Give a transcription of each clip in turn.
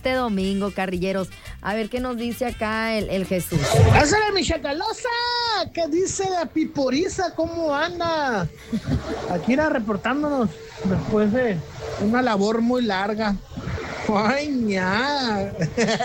este domingo, carrilleros. A ver qué nos dice acá el Jesús. ¡Pásale, mi chacalosa! ¿Qué dice la piporiza? ¿Cómo anda? Aquí era reportándonos después de una labor muy larga. ¡Ay, ña!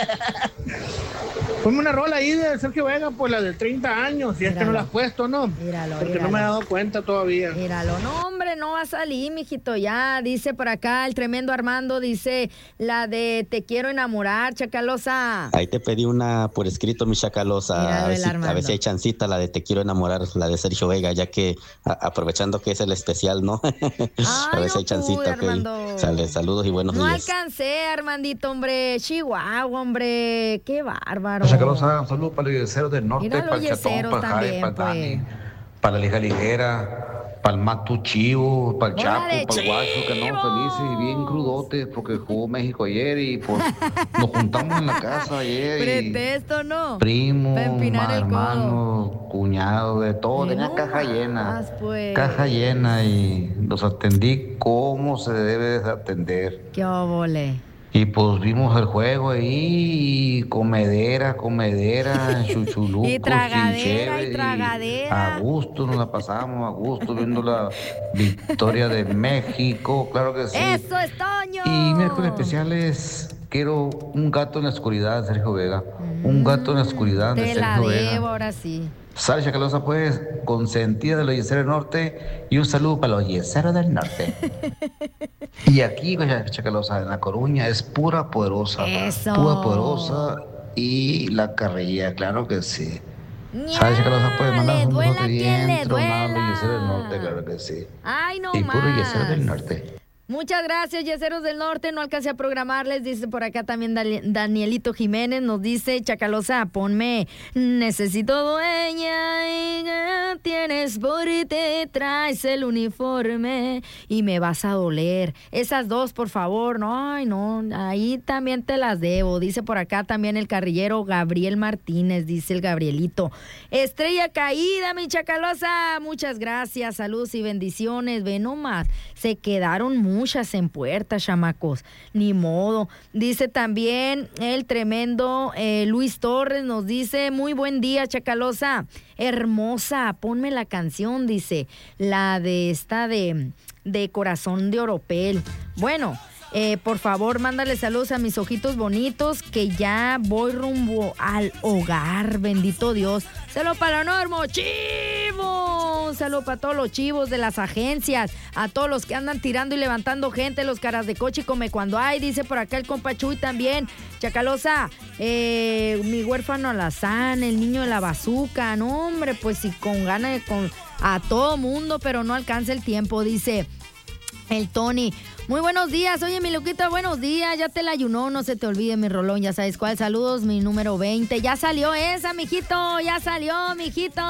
Ponme una rola ahí de Sergio Vega, pues la de 30 años, si es que no la has puesto, ¿no? Porque no me he dado cuenta todavía. Míralo, no, hombre, no va a salir, mijito, ya. Dice por acá el tremendo Armando, dice la de Te quiero enamorar, chacalosa. Ahí te pedí una por escrito, mi chacalosa. A ver si hay chancita, la de Te quiero enamorar, la de Sergio Vega, ya que aprovechando que es el especial, ¿no? A ver si hay chancita, ok. Sale, saludos y buenos días. No alcancé, Armandito, hombre. Chihuahua, hombre. Qué bárbaro. Chacalosa, un saludo para los yeseros del norte, Mira para el Chatón, para el Jare, para el Dani, para la Liga Ligera, para el Matu Chivo, para el Chapo, para el Guacho, que andamos felices y bien crudotes porque jugó México ayer y pues nos juntamos en la casa ayer. Pretexto, ¿no? Primo, hermano, cuñado, de todo, tenía caja llena. Pues. Caja llena y los atendí como se debe de atender. Qué óvole. Y pues vimos el juego ahí, comedera, chuchulucos, y tragadera. A gusto nos la pasamos, a gusto viendo la victoria de México, claro que sí. ¡Eso es Toño! Y miércoles especiales, quiero un gato en la oscuridad de Sergio Vega. Un gato en la oscuridad de Sergio Vega. Te la debo, ahora sí. Sale Chacalosa, pues, consentida de los yeseros del norte, y un saludo para los yeseros del norte. Y aquí, Chacalosa, en La Coruña, es pura poderosa. Eso. Pura poderosa y la carrilla, claro que sí. Sale Chacalosa, pues, mandar un saludo bien tronado a los yeseros del norte, claro que sí. Ay, no y más. puro yesero del norte. Muchas gracias, yeseros del norte. No alcancé a programarles. Dice por acá también Danielito Jiménez. Nos dice, Chacalosa, ponme necesito dueña y tienes por te traes el uniforme y me vas a doler. Esas dos, por favor. No, ay, no, ahí también te las debo. Dice por acá también el carrillero Gabriel Martínez. Dice el Gabrielito. Estrella caída, mi Chacalosa. Muchas gracias. Saludos y bendiciones. Ve nomás. Se quedaron muchas en puerta, chamacos. Ni modo. Dice también el tremendo Luis Torres, nos dice, muy buen día, Chacalosa. Hermosa, ponme la canción, dice. La de esta de Corazón de Oropel. Bueno, por favor, mándale saludos a mis ojitos bonitos, que ya voy rumbo al hogar, bendito Dios. Saludos para Normo, chivos. Saludos para todos los chivos de las agencias, a todos los que andan tirando y levantando gente, los caras de coche y come cuando hay. Dice por acá el compa Chuy también. Chacalosa, mi huérfano alazán, el niño de la bazuca. No, hombre, pues si con ganas a todo mundo, pero no alcanza el tiempo, dice el Tony. Muy buenos días, oye mi Luquita, buenos días, ya te la ayunó, no se te olvide mi rolón, ya sabes cuál, saludos, mi número 20, ya salió esa, mijito, ya salió, mijito,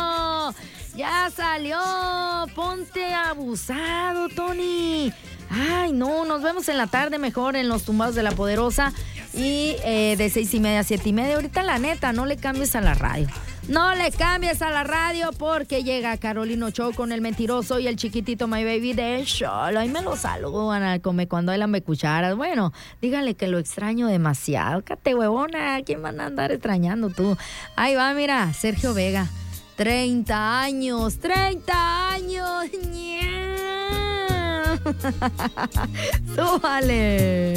ya salió, ponte abusado, Tony. Ay, no, nos vemos en la tarde mejor en los tumbados de la Poderosa y de 6:30 a 7:30, ahorita la neta, no le cambies a la radio. No le cambies a la radio porque llega Carolino Show con el mentiroso y el chiquitito My Baby de Sholo. Ahí me lo saludan al come cuando hay las cucharas. Bueno, dígale que lo extraño demasiado. Cállate, huevona. ¿Quién van a andar extrañando tú? Ahí va, mira, Sergio Vega. 30 años. 30 años. ¡Súbale!